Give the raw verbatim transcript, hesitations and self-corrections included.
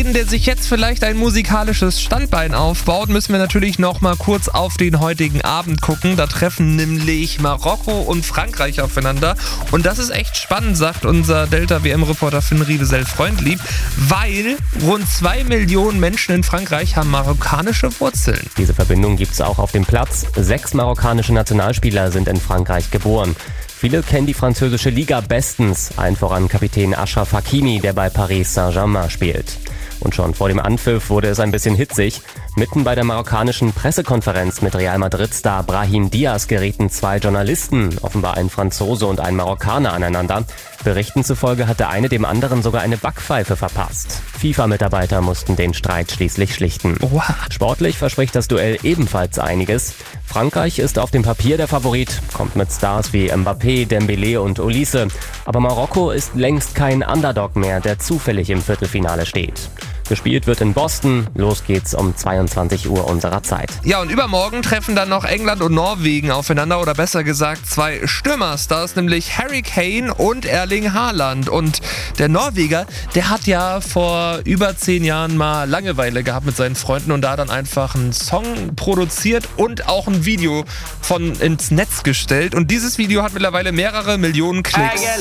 jeden, der sich jetzt vielleicht ein musikalisches Standbein aufbaut, müssen wir natürlich noch mal kurz auf den heutigen Abend gucken. Da treffen nämlich Marokko und Frankreich aufeinander. Und das ist echt spannend, sagt unser Delta-W M-Reporter Finn Riebesell-Freundlieb, weil rund zwei Millionen Menschen in Frankreich haben marokkanische Wurzeln. Diese Verbindung gibt es auch auf dem Platz. Sechs marokkanische Nationalspieler sind in Frankreich geboren. Viele kennen die französische Liga bestens, allen voran Kapitän Achraf Hakimi, der bei Paris Saint-Germain spielt. Und schon vor dem Anpfiff wurde es ein bisschen hitzig. Mitten bei der marokkanischen Pressekonferenz mit Real Madrid-Star Brahim Diaz gerieten zwei Journalisten, offenbar ein Franzose und ein Marokkaner, aneinander. Berichten zufolge hat der eine dem anderen sogar eine Backpfeife verpasst. FIFA-Mitarbeiter mussten den Streit schließlich schlichten. Wow. Sportlich verspricht das Duell ebenfalls einiges. Frankreich ist auf dem Papier der Favorit, kommt mit Stars wie Mbappé, Dembélé und Olise. Aber Marokko ist längst kein Underdog mehr, der zufällig im Viertelfinale steht. Gespielt wird in Boston. Los geht's um zweiundzwanzig Uhr unserer Zeit. Ja, und übermorgen treffen dann noch England und Norwegen aufeinander, oder besser gesagt zwei Stürmerstars, nämlich Harry Kane und Erling Haaland. Und der Norweger, der hat ja vor über zehn Jahren mal Langeweile gehabt mit seinen Freunden und da dann einfach einen Song produziert und auch ein Video von ins Netz gestellt. Und dieses Video hat mittlerweile mehrere Millionen Klicks.